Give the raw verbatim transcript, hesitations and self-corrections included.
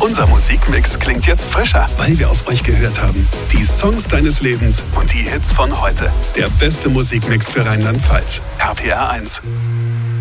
Unser Musikmix klingt jetzt frischer, weil wir auf euch gehört haben. Die Songs deines Lebens und die Hits von heute. Der beste Musikmix für Rheinland-Pfalz. R P R eins.